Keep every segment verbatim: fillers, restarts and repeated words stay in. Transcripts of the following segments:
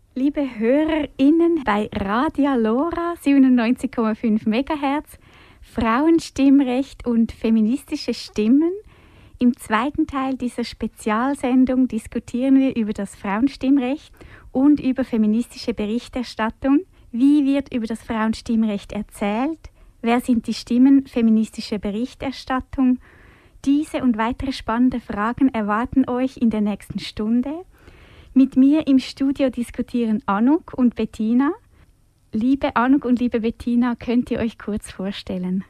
Liebe HörerInnen bei Radio Lora siebenundneunzig Komma fünf Megahertz, Frauenstimmrecht und feministische Stimmen. Im zweiten Teil dieser Spezialsendung diskutieren wir über das Frauenstimmrecht und über feministische Berichterstattung. Wie wird über das Frauenstimmrecht erzählt? Wer sind die Stimmen feministischer Berichterstattung? Diese und weitere spannende Fragen erwarten euch in der nächsten Stunde. Mit mir im Studio diskutieren Anouk und Bettina. Liebe Anouk und liebe Bettina, könnt ihr euch kurz vorstellen?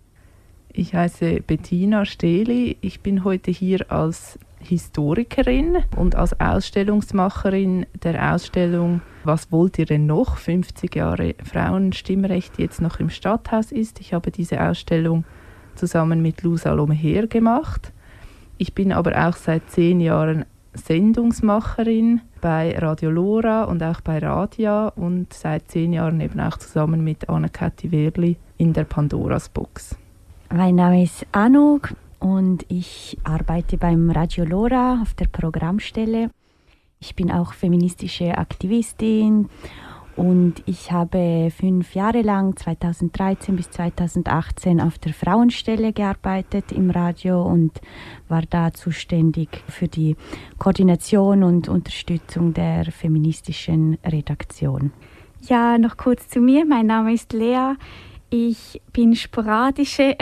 Ich heiße Bettina Stehli. Ich bin heute hier als Historikerin und als Ausstellungsmacherin der Ausstellung „Was wollt ihr denn noch? fünfzig Jahre Frauenstimmrecht", die jetzt noch im Stadthaus ist. Ich habe diese Ausstellung zusammen mit Lou Salome Heer gemacht. Ich bin aber auch seit zehn Jahren Sendungsmacherin bei Radio Lora und auch bei Radia und seit zehn Jahren eben auch zusammen mit Anne-Kathi Wehrli in der Pandoras Box. Mein Name ist Anouk und ich arbeite beim Radio Lora auf der Programmstelle. Ich bin auch feministische Aktivistin und ich habe fünf Jahre lang, zweitausenddreizehn bis zweitausendachtzehn, auf der Frauenstelle gearbeitet im Radio und war da zuständig für die Koordination und Unterstützung der feministischen Redaktion. Ja, noch kurz zu mir. Mein Name ist Lea. Ich bin sporadische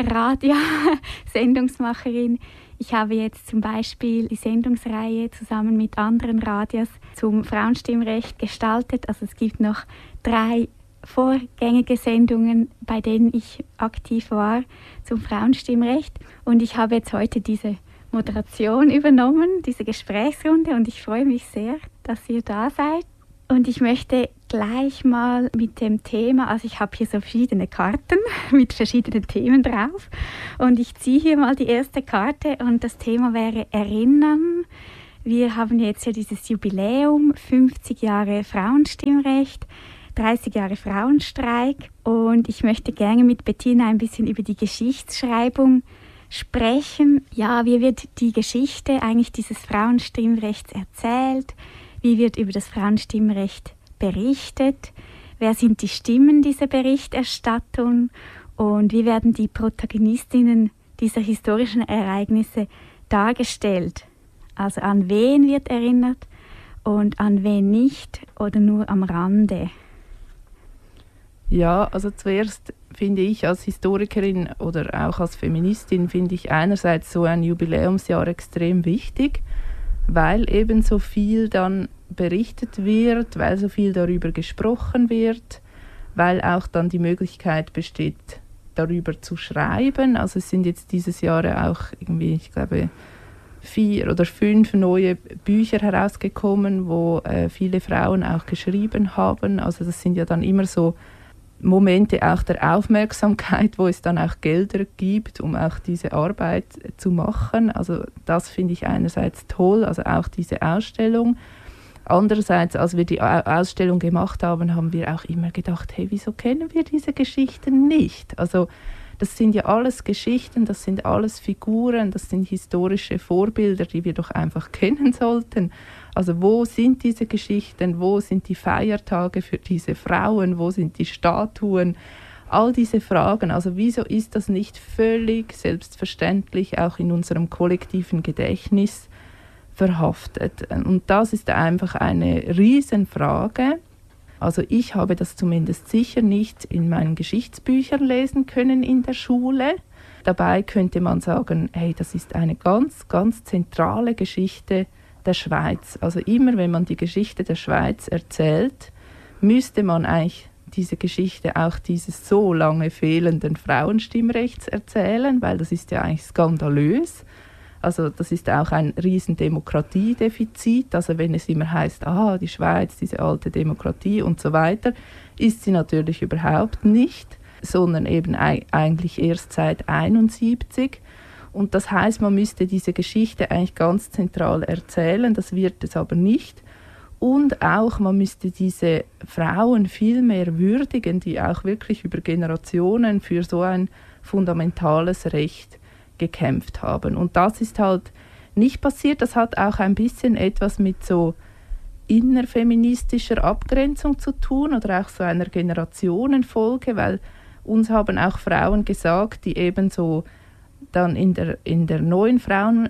Radio-Sendungsmacherin. Ich habe jetzt zum Beispiel die Sendungsreihe zusammen mit anderen Radios zum Frauenstimmrecht gestaltet. Also es gibt noch drei vorgängige Sendungen, bei denen ich aktiv war zum Frauenstimmrecht. Und ich habe jetzt heute diese Moderation übernommen, diese Gesprächsrunde. Und ich freue mich sehr, dass ihr da seid. Und ich möchte gleich mal mit dem Thema, also ich habe hier so verschiedene Karten mit verschiedenen Themen drauf und ich ziehe hier mal die erste Karte und das Thema wäre Erinnern. Wir haben jetzt ja dieses Jubiläum, fünfzig Jahre Frauenstimmrecht, dreißig Jahre Frauenstreik und ich möchte gerne mit Bettina ein bisschen über die Geschichtsschreibung sprechen. Ja, wie wird die Geschichte eigentlich dieses Frauenstimmrechts erzählt? Wie wird über das Frauenstimmrecht berichtet? Wer sind die Stimmen dieser Berichterstattung? Und wie werden die Protagonistinnen dieser historischen Ereignisse dargestellt? Also an wen wird erinnert und an wen nicht oder nur am Rande? Ja, also zuerst finde ich als Historikerin oder auch als Feministin, finde ich einerseits so ein Jubiläumsjahr extrem wichtig, weil eben so viel dann berichtet wird, weil so viel darüber gesprochen wird, weil auch dann die Möglichkeit besteht, darüber zu schreiben. Also es sind jetzt dieses Jahr auch irgendwie, ich glaube, vier oder fünf neue Bücher herausgekommen, wo äh, viele Frauen auch geschrieben haben. Also das sind ja dann immer so Momente auch der Aufmerksamkeit, wo es dann auch Gelder gibt, um auch diese Arbeit zu machen. Also das finde ich einerseits toll, also auch diese Ausstellung. Andererseits, als wir die Ausstellung gemacht haben, haben wir auch immer gedacht, hey, wieso kennen wir diese Geschichten nicht? Also das sind ja alles Geschichten, das sind alles Figuren, das sind historische Vorbilder, die wir doch einfach kennen sollten. Also wo sind diese Geschichten, wo sind die Feiertage für diese Frauen, wo sind die Statuen? All diese Fragen, also wieso ist das nicht völlig selbstverständlich auch in unserem kollektiven Gedächtnis verhaftet? Und das ist einfach eine Riesenfrage. Also ich habe das zumindest sicher nicht in meinen Geschichtsbüchern lesen können in der Schule. Dabei könnte man sagen, hey, das ist eine ganz, ganz zentrale Geschichte der Schweiz. Also immer, wenn man die Geschichte der Schweiz erzählt, müsste man eigentlich diese Geschichte auch dieses so lange fehlenden Frauenstimmrechts erzählen, weil das ist ja eigentlich skandalös. Also das ist auch ein riesen Demokratiedefizit. Also wenn es immer heißt, ah, die Schweiz, diese alte Demokratie und so weiter, ist sie natürlich überhaupt nicht, sondern eben eigentlich erst seit einundsiebzig. Und das heißt, man müsste diese Geschichte eigentlich ganz zentral erzählen, das wird es aber nicht. Und auch, man müsste diese Frauen viel mehr würdigen, die auch wirklich über Generationen für so ein fundamentales Recht gekämpft haben. Und das ist halt nicht passiert. Das hat auch ein bisschen etwas mit so innerfeministischer Abgrenzung zu tun oder auch so einer Generationenfolge, weil uns haben auch Frauen gesagt, die eben so dann in der, in der neuen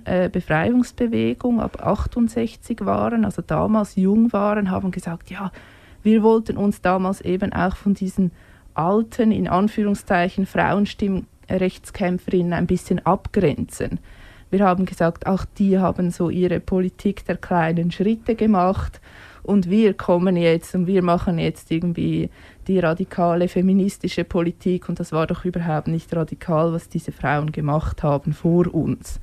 Frauenbefreiungsbewegung äh, ab achtundsechzig waren, also damals jung waren, haben gesagt, ja, wir wollten uns damals eben auch von diesen alten, in Anführungszeichen, Frauenstimmrechtskämpferinnen ein bisschen abgrenzen. Wir haben gesagt, auch die haben so ihre Politik der kleinen Schritte gemacht und wir kommen jetzt und wir machen jetzt irgendwie die radikale feministische Politik und das war doch überhaupt nicht radikal, was diese Frauen gemacht haben vor uns.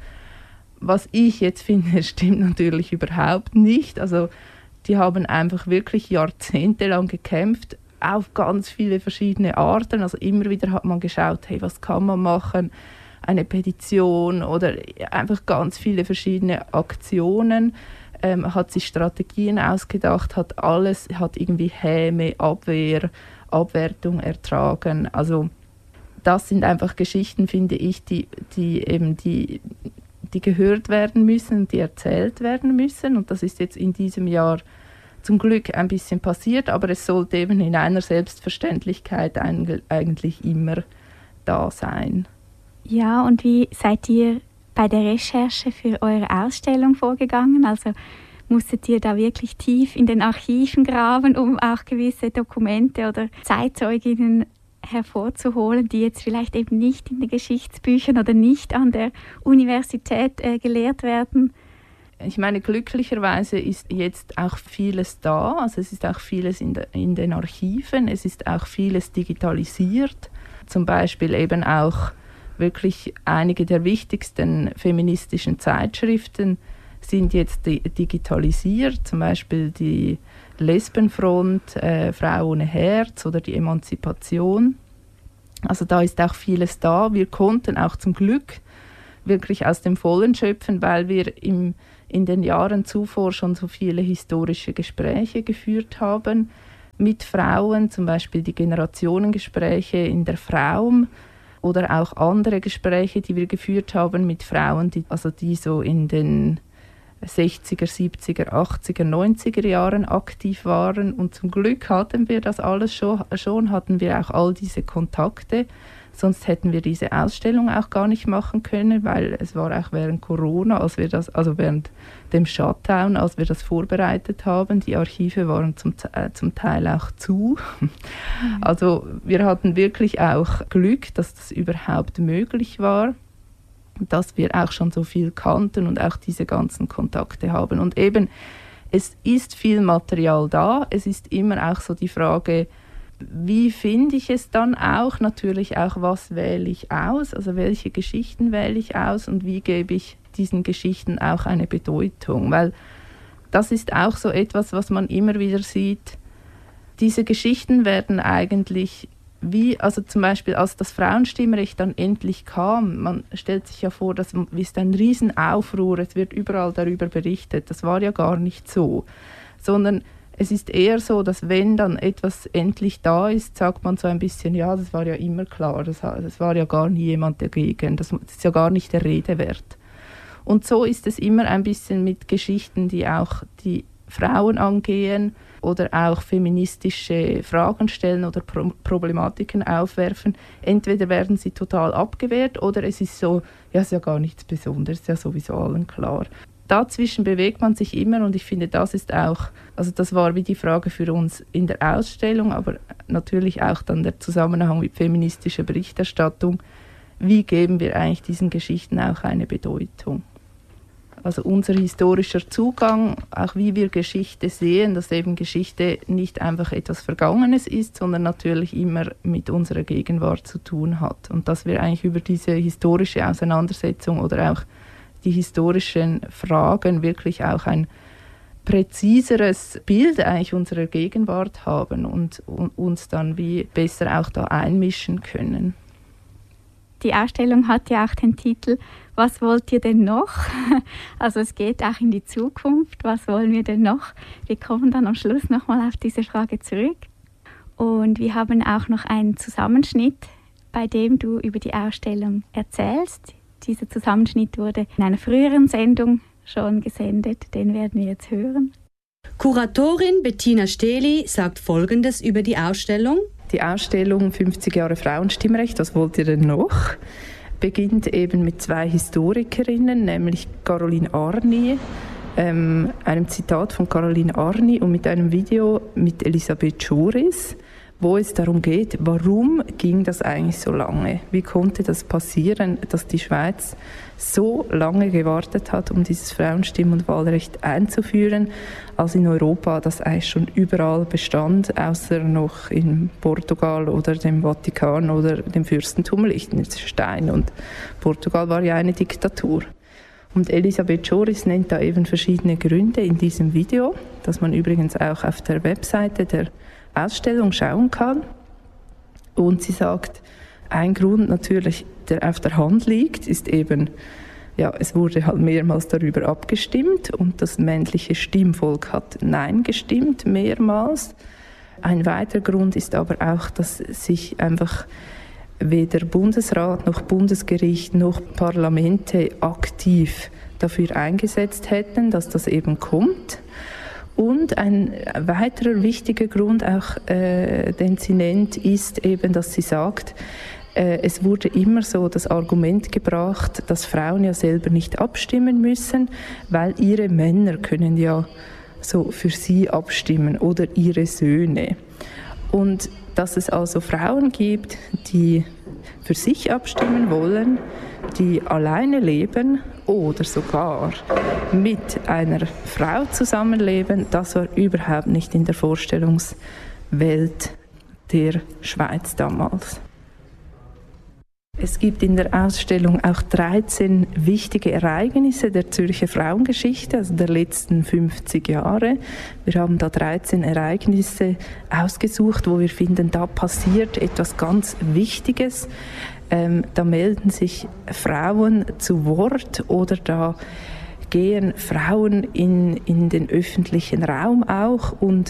Was ich jetzt finde, stimmt natürlich überhaupt nicht. Also die haben einfach wirklich jahrzehntelang gekämpft, auf ganz viele verschiedene Arten. Also immer wieder hat man geschaut, hey, was kann man machen? Eine Petition oder einfach ganz viele verschiedene Aktionen, ähm, hat sich Strategien ausgedacht, hat alles, hat irgendwie Häme, Abwehr, Abwertung ertragen. Also das sind einfach Geschichten, finde ich, die, die eben die, die gehört werden müssen, die erzählt werden müssen. Und das ist jetzt in diesem Jahr zum Glück ein bisschen passiert, aber es sollte eben in einer Selbstverständlichkeit eigentlich immer da sein. Ja, und wie seid ihr bei der Recherche für eure Ausstellung vorgegangen? Also musstet ihr da wirklich tief in den Archiven graben, um auch gewisse Dokumente oder Zeitzeuginnen hervorzuholen, die jetzt vielleicht eben nicht in den Geschichtsbüchern oder nicht an der Universität äh, gelehrt werden? Ich meine, glücklicherweise ist jetzt auch vieles da. Also es ist auch vieles in, de, in den Archiven, es ist auch vieles digitalisiert. Zum Beispiel eben auch wirklich einige der wichtigsten feministischen Zeitschriften sind jetzt di- digitalisiert, zum Beispiel die Lesbenfront, äh, Frau ohne Herz oder die Emanzipation. Also da ist auch vieles da. Wir konnten auch zum Glück wirklich aus dem Vollen schöpfen, weil wir im, in den Jahren zuvor schon so viele historische Gespräche geführt haben mit Frauen, zum Beispiel die Generationengespräche in der Fraum, oder auch andere Gespräche, die wir geführt haben mit Frauen, die, also die so in den sechziger, siebziger, achtziger, neunziger Jahren aktiv waren. Und zum Glück hatten wir das alles schon, schon, hatten wir auch all diese Kontakte. Sonst hätten wir diese Ausstellung auch gar nicht machen können, weil es war auch während Corona, als wir das, also während dem Shutdown, als wir das vorbereitet haben. Die Archive waren zum, äh, zum Teil auch zu. Mhm. Also wir hatten wirklich auch Glück, dass das überhaupt möglich war, dass wir auch schon so viel kannten und auch diese ganzen Kontakte haben. Und eben, es ist viel Material da. Es ist immer auch so die Frage, wie finde ich es dann auch? Natürlich auch, was wähle ich aus? Also welche Geschichten wähle ich aus und wie gebe ich diesen Geschichten auch eine Bedeutung? Weil das ist auch so etwas, was man immer wieder sieht. Diese Geschichten werden eigentlich wie, also zum Beispiel als das Frauenstimmrecht dann endlich kam, man stellt sich ja vor, das ist ein Riesenaufruhr, es wird überall darüber berichtet. Das war ja gar nicht so, sondern es ist eher so, dass wenn dann etwas endlich da ist, sagt man so ein bisschen, ja, das war ja immer klar, das, das war ja gar nie jemand dagegen, das, das ist ja gar nicht der Rede wert. Und so ist es immer ein bisschen mit Geschichten, die auch die Frauen angehen oder auch feministische Fragen stellen oder Pro- Problematiken aufwerfen. Entweder werden sie total abgewehrt oder es ist so, ja, ist ja gar nichts Besonderes, ist ja sowieso allen klar. Dazwischen bewegt man sich immer und ich finde, das ist auch, also das war wie die Frage für uns in der Ausstellung, aber natürlich auch dann der Zusammenhang mit feministischer Berichterstattung. Wie geben wir eigentlich diesen Geschichten auch eine Bedeutung? Also unser historischer Zugang, auch wie wir Geschichte sehen, dass eben Geschichte nicht einfach etwas Vergangenes ist, sondern natürlich immer mit unserer Gegenwart zu tun hat. Und dass wir eigentlich über diese historische Auseinandersetzung oder auch die historischen Fragen wirklich auch ein präziseres Bild eigentlich unserer Gegenwart haben und, und uns dann wie besser auch da einmischen können. Die Ausstellung hat ja auch den Titel „Was wollt ihr denn noch?" Also es geht auch in die Zukunft. Was wollen wir denn noch? Wir kommen dann am Schluss nochmal auf diese Frage zurück. Und wir haben auch noch einen Zusammenschnitt, bei dem du über die Ausstellung erzählst. Dieser Zusammenschnitt wurde in einer früheren Sendung schon gesendet. Den werden wir jetzt hören. Kuratorin Bettina Stehli sagt Folgendes über die Ausstellung. Die Ausstellung fünfzig Jahre Frauenstimmrecht, was wollt ihr denn noch? Beginnt eben mit zwei Historikerinnen, nämlich Caroline Arni, ähm, einem Zitat von Caroline Arni und mit einem Video mit Elisabeth Schoris, wo es darum geht, warum ging das eigentlich so lange? Wie konnte das passieren, dass die Schweiz so lange gewartet hat, um dieses Frauenstimm- und Wahlrecht einzuführen, als in Europa das eigentlich schon überall bestand, außer noch in Portugal oder dem Vatikan oder dem Fürstentum Liechtenstein. Und Portugal war ja eine Diktatur. Und Elisabeth Schoris nennt da eben verschiedene Gründe in diesem Video, das man übrigens auch auf der Webseite der Ausstellung schauen kann. Und sie sagt, ein Grund natürlich, der auf der Hand liegt, ist eben, ja, es wurde halt mehrmals darüber abgestimmt und das männliche Stimmvolk hat Nein gestimmt, mehrmals. Ein weiterer Grund ist aber auch, dass sich einfach weder Bundesrat noch Bundesgericht noch Parlamente aktiv dafür eingesetzt hätten, dass das eben kommt. Und ein weiterer wichtiger Grund, auch, äh, den sie nennt, ist eben, dass sie sagt, äh, es wurde immer so das Argument gebracht, dass Frauen ja selber nicht abstimmen müssen, weil ihre Männer können ja so für sie abstimmen oder ihre Söhne. Und dass es also Frauen gibt, die für sich abstimmen wollen, die alleine leben oder sogar mit einer Frau zusammenleben, das war überhaupt nicht in der Vorstellungswelt der Schweiz damals. Es gibt in der Ausstellung auch dreizehn wichtige Ereignisse der Zürcher Frauengeschichte, also der letzten fünfzig Jahre. Wir haben da dreizehn Ereignisse ausgesucht, wo wir finden, da passiert etwas ganz Wichtiges. Ähm, da melden sich Frauen zu Wort oder da gehen Frauen in, in den öffentlichen Raum auch und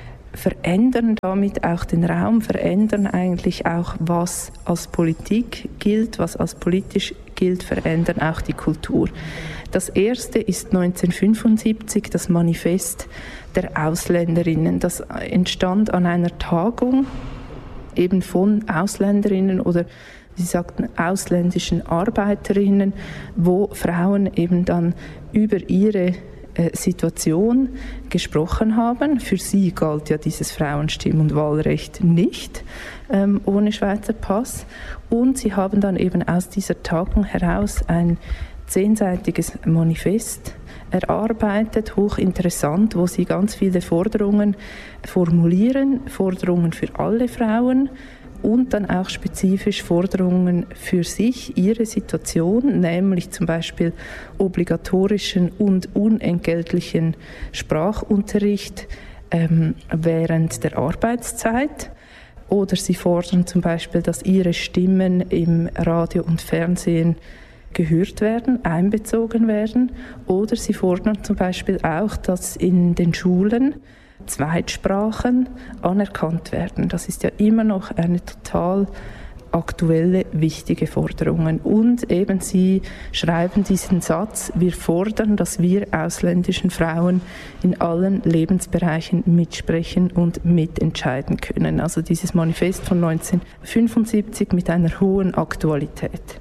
verändern damit auch den Raum, verändern eigentlich auch, was als Politik gilt, was als politisch gilt, verändern auch die Kultur. Das erste ist neunzehnhundertfünfundsiebzig, das Manifest der Ausländerinnen. Das entstand an einer Tagung eben von Ausländerinnen oder Sie sagten ausländischen Arbeiterinnen, wo Frauen eben dann über ihre äh, Situation gesprochen haben. Für sie galt ja dieses Frauenstimm- und Wahlrecht nicht ähm, ohne Schweizer Pass. Und sie haben dann eben aus dieser Tagung heraus ein zehnseitiges Manifest erarbeitet, hochinteressant, wo sie ganz viele Forderungen formulieren, Forderungen für alle Frauen, und dann auch spezifisch Forderungen für sich, ihre Situation, nämlich zum Beispiel obligatorischen und unentgeltlichen Sprachunterricht ähm, während der Arbeitszeit. Oder sie fordern zum Beispiel, dass ihre Stimmen im Radio und Fernsehen gehört werden, einbezogen werden. Oder sie fordern zum Beispiel auch, dass in den Schulen Zweitsprachen anerkannt werden. Das ist ja immer noch eine total aktuelle, wichtige Forderung. Und eben sie schreiben diesen Satz, wir fordern, dass wir ausländischen Frauen in allen Lebensbereichen mitsprechen und mitentscheiden können. Also dieses Manifest von neunzehnhundertfünfundsiebzig mit einer hohen Aktualität.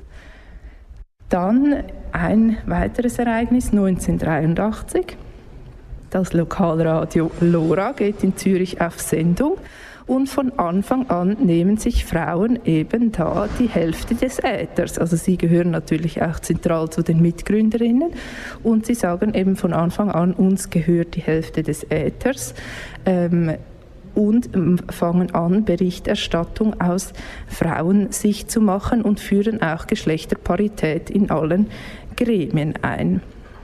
Dann ein weiteres Ereignis, neunzehnhundertdreiundachtzig. Das Lokalradio LoRa geht in Zürich auf Sendung und von Anfang an nehmen sich Frauen eben da die Hälfte des Äthers. Also sie gehören natürlich auch zentral zu den Mitgründerinnen und sie sagen eben von Anfang an, uns gehört die Hälfte des Äthers. Ähm, und fangen an, Berichterstattung aus Frauensicht zu machen und führen auch Geschlechterparität in allen Gremien ein.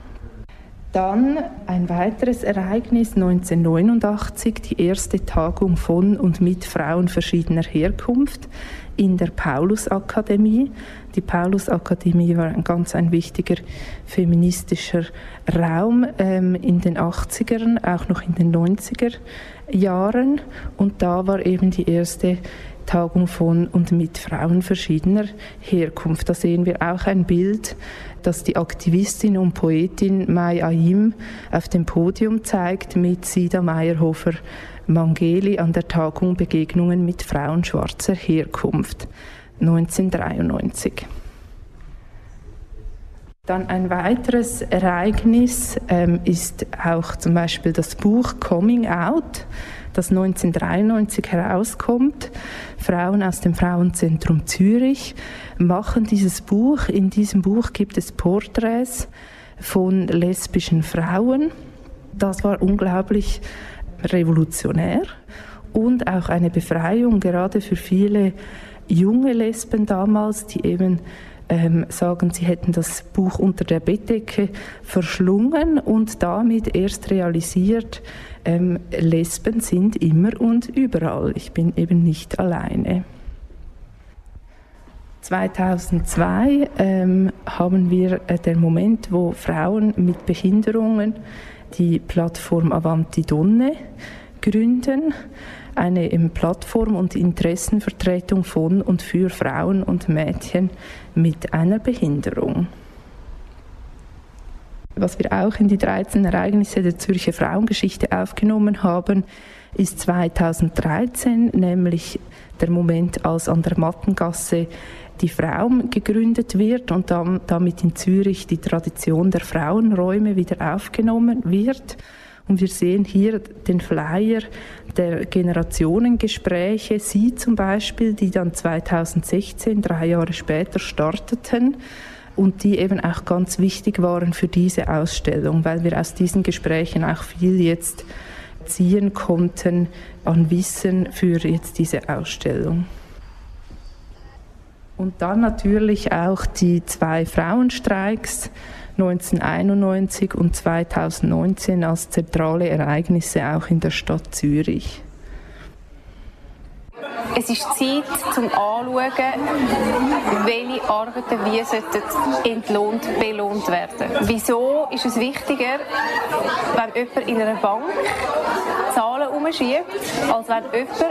Dann ein weiteres Ereignis, neunzehnhundertneunundachtzig, die erste Tagung von und mit Frauen verschiedener Herkunft in der Paulusakademie. Die Paulusakademie war ein ganz ein wichtiger feministischer Raum ähm, in den achtzigern, auch noch in den neunziger Jahren. Und da war eben die erste Tagung von und mit Frauen verschiedener Herkunft. Da sehen wir auch ein Bild, das die Aktivistin und Poetin Mai Ayim auf dem Podium zeigt mit Sida Meyerhofer-Mangeli an der Tagung Begegnungen mit Frauen schwarzer Herkunft neunzehnhundertdreiundneunzig. Dann ein weiteres Ereignis ähm, ist auch zum Beispiel das Buch Coming Out, das neunzehnhundertdreiundneunzig herauskommt. Frauen aus dem Frauenzentrum Zürich machen dieses Buch. In diesem Buch gibt es Porträts von lesbischen Frauen. Das war unglaublich revolutionär und auch eine Befreiung, gerade für viele junge Lesben damals, die eben ähm, sagen, sie hätten das Buch unter der Bettdecke verschlungen und damit erst realisiert, ähm, Lesben sind immer und überall. Ich bin eben nicht alleine. zweitausendzwei ähm, haben wir äh, den Moment, wo Frauen mit Behinderungen die Plattform Avanti Donne gründen. Eine Plattform und Interessenvertretung von und für Frauen und Mädchen mit einer Behinderung. Was wir auch in die dreizehn Ereignisse der Zürcher Frauengeschichte aufgenommen haben, ist zweitausenddreizehn, nämlich der Moment, als an der Mattengasse die Fraum gegründet wird und dann, damit in Zürich die Tradition der Frauenräume wieder aufgenommen wird. Und wir sehen hier den Flyer der Generationengespräche, Sie zum Beispiel, die dann zweitausendsechzehn, drei Jahre später starteten und die eben auch ganz wichtig waren für diese Ausstellung, weil wir aus diesen Gesprächen auch viel jetzt ziehen konnten an Wissen für jetzt diese Ausstellung. Und dann natürlich auch die zwei Frauenstreiks neunzehnhunderteinundneunzig und zweitausendneunzehn als zentrale Ereignisse auch in der Stadt Zürich. Es ist Zeit, zum Anschauen, welche Arbeiten wie sollten entlohnt, belohnt werden. Wieso ist es wichtiger, wenn jemand in einer Bank Zahlen umschiebt, als wenn jemand